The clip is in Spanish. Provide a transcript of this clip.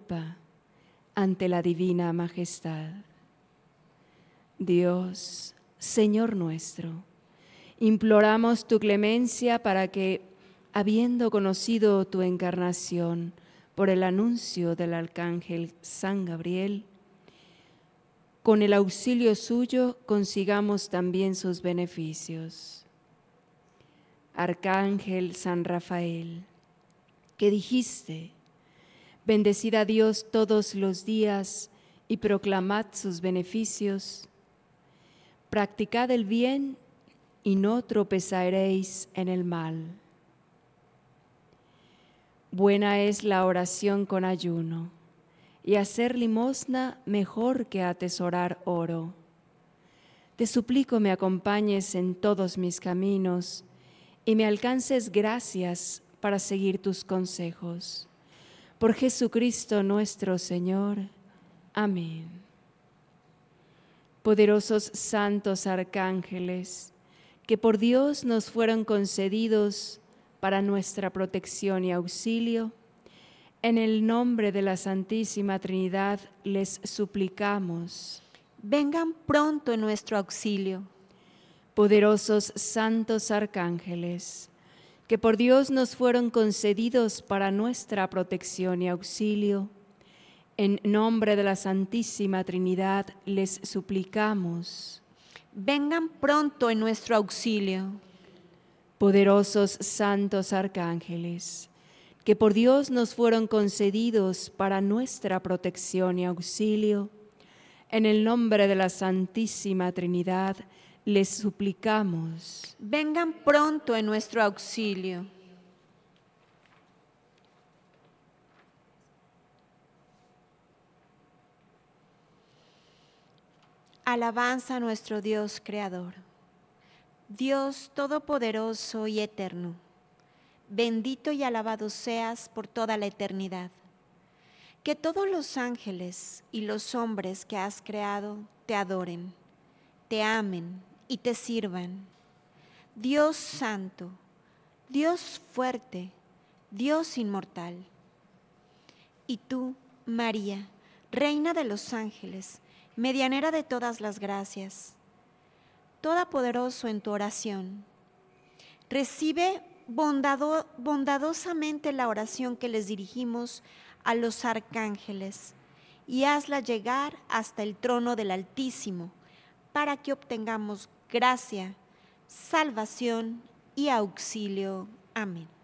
culpa ante la divina majestad. Dios, Señor nuestro, imploramos tu clemencia para que, habiendo conocido tu encarnación por el anuncio del arcángel San Gabriel, con el auxilio suyo consigamos también sus beneficios. Arcángel San Rafael, que dijiste: bendecid a Dios todos los días y proclamad sus beneficios. Practicad el bien y no tropezaréis en el mal. Buena es la oración con ayuno, y hacer limosna mejor que atesorar oro. Te suplico me acompañes en todos mis caminos y me alcances gracias para seguir tus consejos. Por Jesucristo nuestro Señor. Amén. Poderosos santos arcángeles, que por Dios nos fueron concedidos para nuestra protección y auxilio, en el nombre de la Santísima Trinidad les suplicamos. Vengan pronto en nuestro auxilio. Poderosos santos arcángeles, que por Dios nos fueron concedidos para nuestra protección y auxilio, en nombre de la Santísima Trinidad les suplicamos. Vengan pronto en nuestro auxilio. Poderosos santos arcángeles, que por Dios nos fueron concedidos para nuestra protección y auxilio, en el nombre de la Santísima Trinidad les suplicamos. Vengan pronto en nuestro auxilio. Alabanza a nuestro Dios Creador. Dios Todopoderoso y Eterno, bendito y alabado seas por toda la eternidad. Que todos los ángeles y los hombres que has creado te adoren, te amen y te sirvan. Dios Santo, Dios fuerte, Dios inmortal. Y tú, María, Reina de los ángeles, medianera de todas las gracias, todopoderoso en tu oración, recibe bondadosamente la oración que les dirigimos a los arcángeles y hazla llegar hasta el trono del Altísimo, para que obtengamos gracia, salvación y auxilio. Amén.